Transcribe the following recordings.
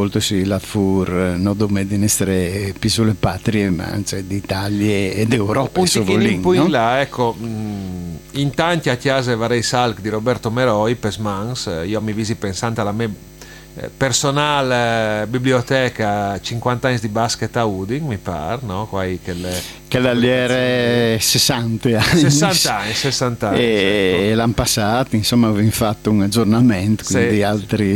volte si la fur non dome di nostre piccole patrie, ma anzi d'Italia ed Europa. Un po' in là, ecco, in tanti a chiase varei salc di Roberto Meroi, Pesmans, io mi visi pensante alla me personale biblioteca 50 anni di basket a Uding, mi pare, no? Che l'alliere 60 anni. 60 anni. E l'anno passato, insomma, avevo fatto un aggiornamento, quindi altri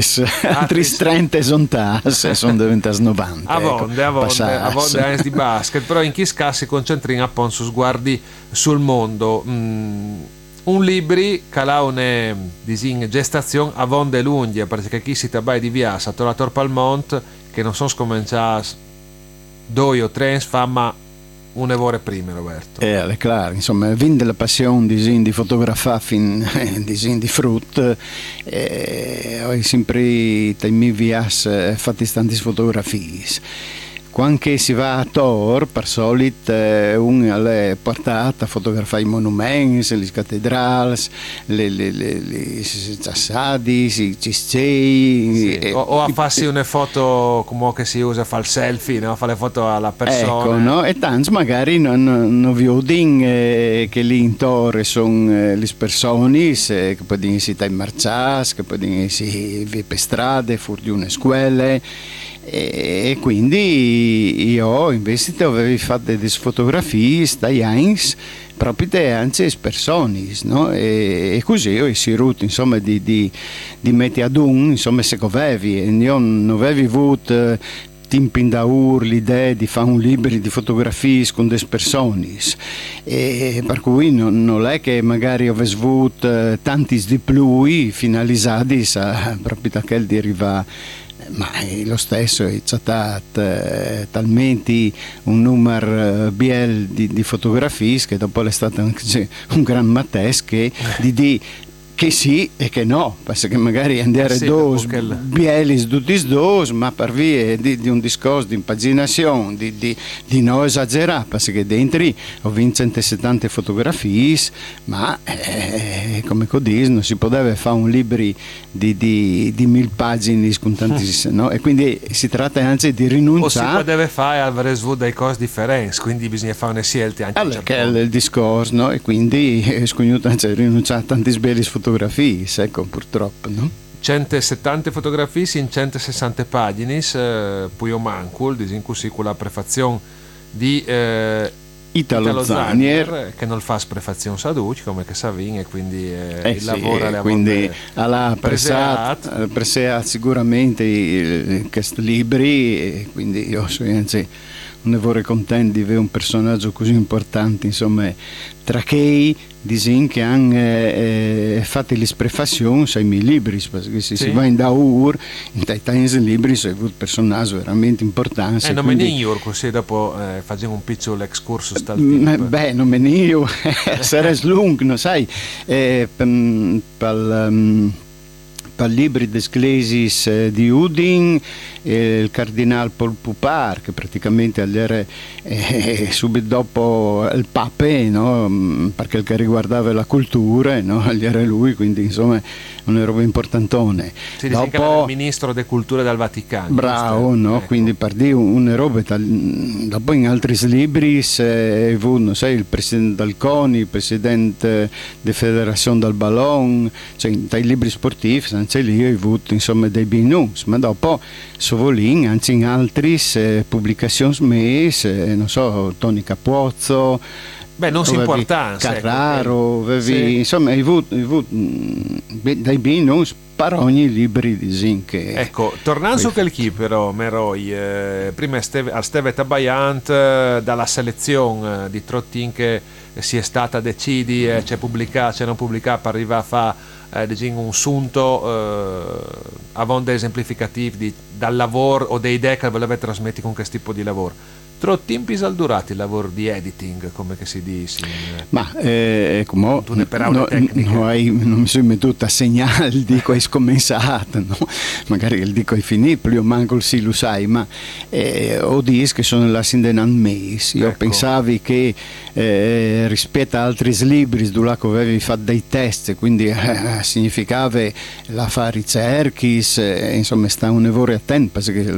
30 sono diventati 90. A vonde anni di basket, però in chi scassi si concentrino appunto su sguardi sul mondo. Un libri calaune disin gestazione a vonde lunghe, perché chi si tabai di via a Torator Palmont che non sono scominciati 2 o 3 fa ma un evore prima, Roberto. È chiaro, insomma, vinde la passione di fotografare fin di frutto, ho sempre dai miei viaggi fatti tanti fotografie. Quando si va a Tor, per solito, uno è portato a fotografare i monumenti, le cattedrali, le ciassadi, i cistei. Sì, o a farsi una foto come che si usa a fare il selfie, no? A fare le foto alla persona. Ecco, no? E tanti magari non vi udin che lì in Tor sono le persone che possono essere in marcias, che possono essere per strade, fuori di una scuola. E quindi io invece avevo fatto delle fotografie dai anni proprio anche le persone, no? E così ho deciso insomma di mettere ad insomma se avevi, e io non avevo avuto tempi da l'idea di fare un libro di fotografie con delle persone, e per cui non è che magari avessi avuto tanti di più finalizzati proprio da quel di arrivare. Ma lo stesso è stato talmente un numero biel di fotografie che dopo è stato anche un gran mates che che sì e che no, perché magari andare bielis tutti dos, ma per via di un discorso di impaginazione, di non esagerare, perché dentro ho vinto 170 fotografie, ma come così non si poteva fare un libro di 1000 pagine con tantissime, no? E quindi si tratta anche di rinunciare. O si poteva fare avrei avuto dei costi differenti, quindi bisogna fare una scelta anche. Allora, che è il discorso, no? E quindi scognuto anche rinunciare a tanti belli fotografie, ecco, purtroppo, no? 170 fotografie in 160 pagine, poi ho mancul, in cui con la prefazione di Italo Zanier, che non fa prefazione saduci, come che Savin, e quindi il lavoro alle quindi alla preseat sicuramente questi libri, e quindi io sono anche un lavoro contento di avere un personaggio così importante, insomma, tra che dicono che hanno fatto le prefazioni ai miei libri, perché se si va in Daur, in tanti libri si è avuto personaggi veramente importanti. Non quindi... me ne io così dopo facciamo un piccolo excursus dal tempo. Beh, non me ne io, sarà lungo, non sai, per libri d'Esclesis di Udin, il cardinale Paul Poupart, che praticamente era subito dopo il Pape, no? Perché che riguardava la cultura, no? Era lui, quindi insomma una roba importantone. Si dice che era il ministro della cultura del Vaticano. Bravo, no? Ecco. Quindi per dire una roba dopo in altri libri non sai, il presidente del CONI, il presidente della Federazione del Ballon, cioè dai libri sportivi anche lì ho avuto insomma dei binus, ma dopo Sovolin anche in altri pubblicazioni messe, non so, Toni Capuozzo, non si importanza Carraro, insomma hai avuto dei binus per ogni libro di Zinche. Ecco, tornando su quel chi però Meroi, prima a Steve Tabaiant dalla selezione di Trottin che si è stata decidi c'è pubblicata, c'è non pubblicata per arrivare a fare un sunto a vonde esemplificativi dal lavoro o dei idee che voleva trasmettere con questo tipo di lavoro. Trottin durati il lavoro di editing, come che si dice? Ma come non mi sono mettuto a segnare il dico è scommensato, no? Magari il dico è finito, io manco il lo sai, ma ho dis che sono la sindenan mesi. Io pensavo che rispetto a altri libri dove avevi fatto dei test, quindi significava la fare ricerche, insomma sta un lavoro attento, perché